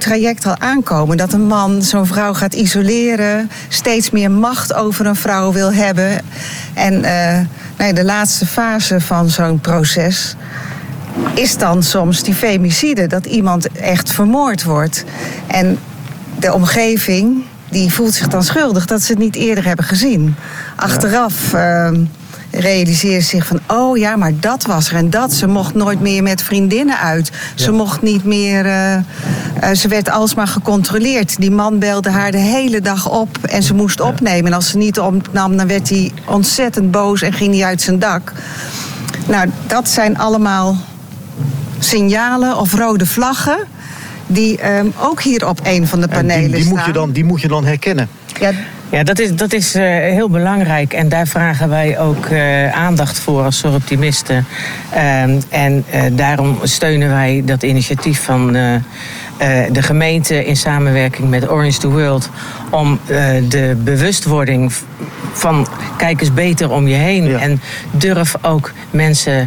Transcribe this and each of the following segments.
traject al aankomen. Dat een man zo'n vrouw gaat isoleren, steeds meer macht over een vrouw wil hebben. En de laatste fase van zo'n proces is dan soms die femicide, dat iemand echt vermoord wordt. En de omgeving die voelt zich dan schuldig dat ze het niet eerder hebben gezien. Achteraf realiseert zich van, oh ja, maar dat was er en dat. Ze mocht nooit meer met vriendinnen uit. Ze mocht niet meer... ze werd alsmaar gecontroleerd. Die man belde haar de hele dag op en ze moest opnemen. En als ze niet opnam, dan werd hij ontzettend boos en ging hij uit zijn dak. Nou, dat zijn allemaal signalen of rode vlaggen die ook hier op een van de panelen staan. Die moet je dan herkennen. Ja, dat is heel belangrijk. En daar vragen wij ook aandacht voor als Soroptimisten. En daarom steunen wij dat initiatief van de gemeente in samenwerking met Orange the World om de bewustwording van kijk eens beter om je heen. Ja. En durf ook mensen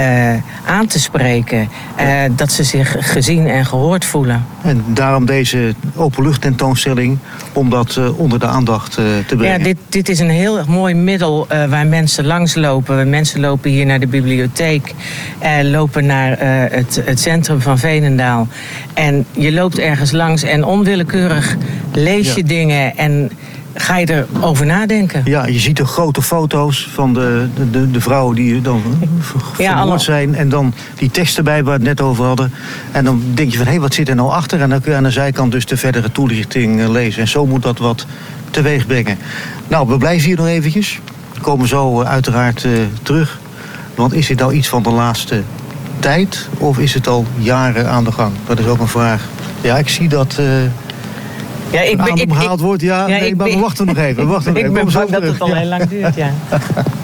aan te spreken. Dat ze zich gezien en gehoord voelen. En daarom deze openluchttentoonstelling om dat onder de aandacht te brengen. Ja, dit is een heel mooi middel waar mensen langslopen. Mensen lopen hier naar de bibliotheek. Lopen naar het centrum van Veenendaal. En je loopt ergens langs en onwillekeurig lees je dingen en ga je erover nadenken. Ja, je ziet de grote foto's van de vrouwen die dan vermoord zijn. En dan die tekst erbij waar we het net over hadden. En dan denk je van, hé, wat zit er nou achter? En dan kun je aan de zijkant dus de verdere toelichting lezen. En zo moet dat wat teweeg brengen. Nou, we blijven hier nog eventjes. We komen zo uiteraard terug. Want is dit nou iets van de laatste tijd? Of is het al jaren aan de gang? Dat is ook een vraag. Ja, ik zie dat... Ja, gehaald wordt, maar we wachten nog even. Ik ben bang dat het al heel lang duurt, ja.